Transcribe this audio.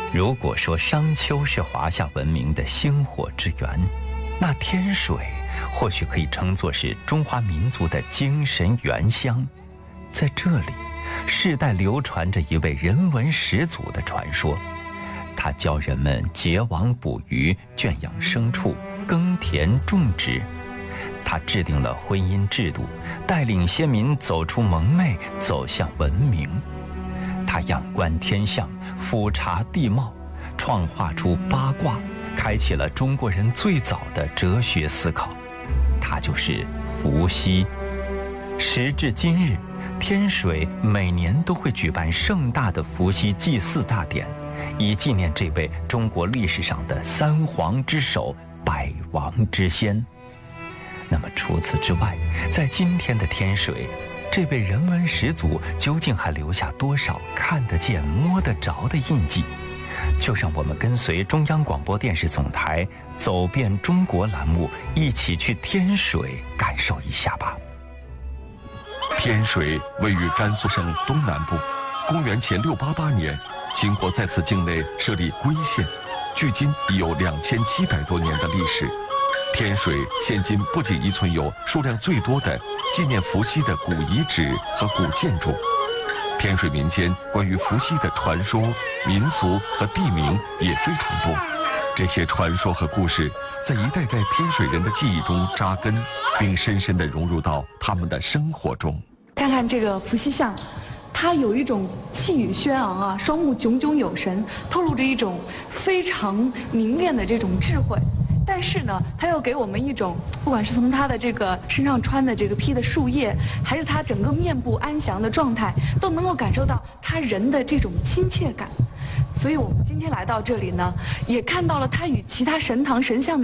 如果说商丘是华夏文明的星火之源，那天水或许可以称作是中华民族的精神原乡。在这里，世代流传着一位人文始祖的传说。他教人们结网捕鱼、圈养牲畜、耕田种植。他制定了婚姻制度，带领先民走出蒙昧，走向文明。他仰观天象，俯察地貌，创化出八卦，开启了中国人最早的哲学思考。他就是伏羲。时至今日，天水每年都会举办盛大的伏羲祭祀大典，以纪念这位中国历史上的三皇之首、百王之先。那么除此之外，在今天的天水，这位人文始祖究竟还留下多少看得见、摸得着的印记？就让我们跟随中央广播电视总台走遍中国栏目，一起去天水感受一下吧。 天水位于甘肃省东南部，公元前688年，秦国在此境内设立归县，距今已有2700多年的历史。天水现今不仅遗存有数量最多的纪念伏羲的古遗址和古建筑，天水民间关于伏羲的传说、民俗和地名也非常多。这些传说和故事在一代代天水人的记忆中扎根，并深深地融入到他们的生活中。 看看这个伏羲像，它有一种气宇轩昂啊，双目炯炯有神，透露着一种非常凝练的这种智慧。但是呢，它又给我们一种，不管是从它的这个身上穿的这个披的树叶，还是它整个面部安详的状态，都能够感受到它人的这种亲切感。所以我们今天来到这里呢，也看到了它与其他神堂神像的